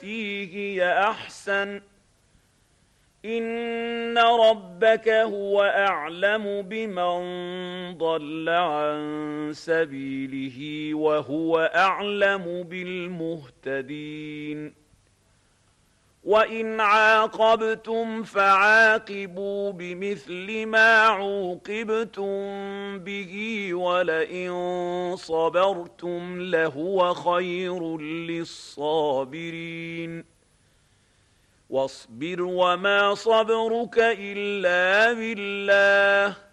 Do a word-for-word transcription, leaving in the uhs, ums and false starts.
بالتي هي أحسن إن ربك هو أعلم بمن ضل عن سبيله وهو أعلم بالمهتدين وإن عاقبتم فعاقبوا بمثل ما عوقبتم به ولئن صبرتم لهو خير للصابرين واصبر وما صبرك إلا بالله